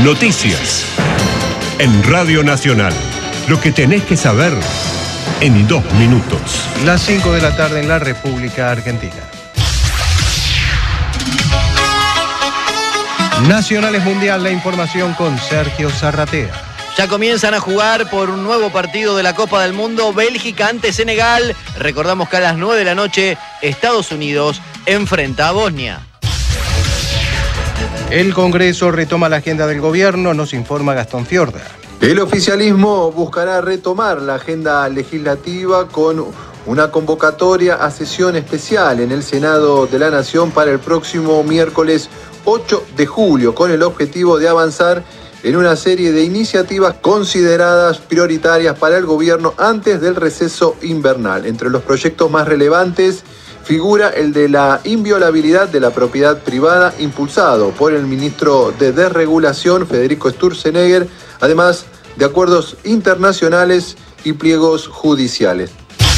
Noticias. En Radio Nacional. Lo que tenés que saber en 2 minutos. Las 5 de la tarde en la República Argentina. Nacionales Mundial, la información con Sergio Zarratea. Ya comienzan a jugar por un nuevo partido de la Copa del Mundo, Bélgica ante Senegal. Recordamos que a las 9 de la noche, Estados Unidos enfrenta a Bosnia. El Congreso retoma la agenda del gobierno, nos informa Gastón Fiorda. El oficialismo buscará retomar la agenda legislativa con una convocatoria a sesión especial en el Senado de la Nación para el próximo miércoles 8 de julio, con el objetivo de avanzar en una serie de iniciativas consideradas prioritarias para el gobierno antes del receso invernal. Entre los proyectos más relevantes figura el de la inviolabilidad de la propiedad privada, impulsado por el ministro de Desregulación, Federico Sturzenegger, además de acuerdos internacionales y pliegos judiciales.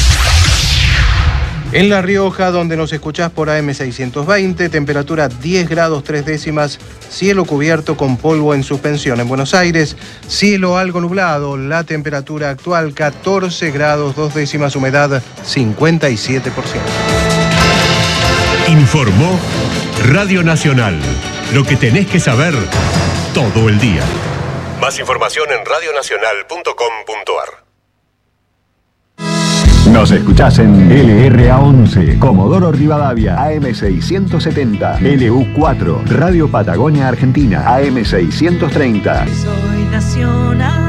En La Rioja, donde nos escuchás por AM620, temperatura 10 grados 3 décimas, cielo cubierto con polvo en suspensión. En Buenos Aires, cielo algo nublado, la temperatura actual 14 grados 2 décimas, humedad 57%. Informó Radio Nacional. Lo que tenés que saber todo el día. Más información en radionacional.com.ar. Nos escuchás en LRA11, Comodoro Rivadavia, AM670, LU4, Radio Patagonia Argentina, AM630. Soy nacional.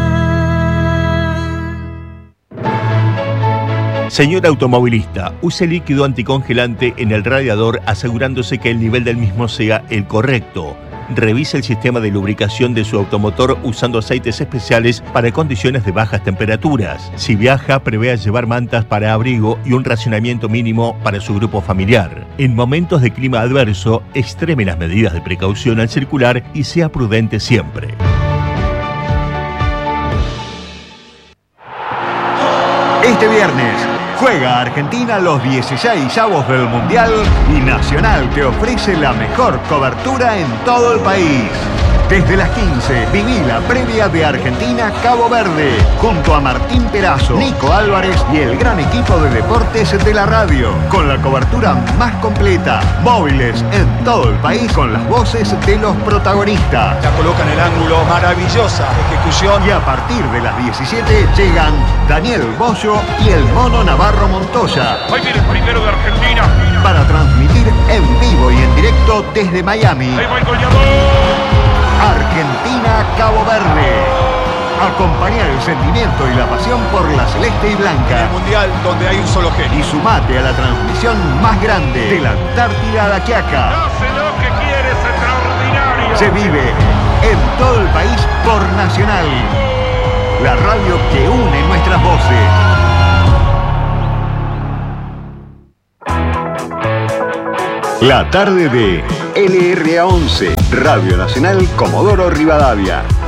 Señor automovilista, use líquido anticongelante en el radiador asegurándose que el nivel del mismo sea el correcto. Revise el sistema de lubricación de su automotor usando aceites especiales para condiciones de bajas temperaturas. Si viaja, prevea llevar mantas para abrigo y un racionamiento mínimo para su grupo familiar. En momentos de clima adverso, extreme las medidas de precaución al circular y sea prudente siempre. Este viernes juega Argentina los 16avos del Mundial y Nacional te ofrece la mejor cobertura en todo el país. Desde las 15, viví la previa de Argentina-Cabo Verde, junto a Martín Perazo, Nico Álvarez y el gran equipo de deportes de la radio, con la cobertura más completa, móviles en todo el país con las voces de los protagonistas. La coloca en el ángulo, maravillosa ejecución. Y a partir de las 17 llegan Daniel Bollo y el Mono Navarro Montoya. Hoy viene el primero de Argentina. Para transmitir en vivo y en directo desde Miami. Ahí va el goleador. Argentina-Cabo Verde. Acompañar el sentimiento y la pasión por la celeste y blanca. En el Mundial donde hay un solo genio. Y sumate a la transmisión más grande de la Antártida a la Quiaca. Hace lo que quiere, es extraordinario. Se vive en todo el país por Nacional. La radio que une nuestras voces. La tarde de LRA11, Radio Nacional Comodoro Rivadavia.